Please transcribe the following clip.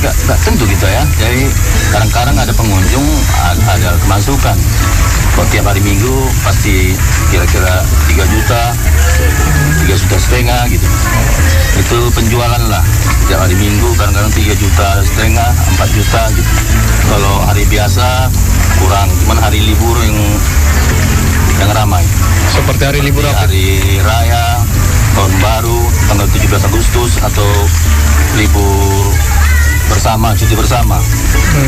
nggak tentu gitu ya. Jadi kadang-kadang ada pengunjung, ada kemasukan. Kalau tiap hari Minggu pasti kira-kira 3 juta, 3,5 juta gitu. Itu penjualan lah. Tiap hari Minggu kadang-kadang 3,5 juta, 4 juta gitu. Kalau hari biasa kurang, cuman hari libur yang ramai. Seperti hari libur apa? Hari raya, tahun baru, tanggal 17 Agustus atau libur bersama, cuti bersama.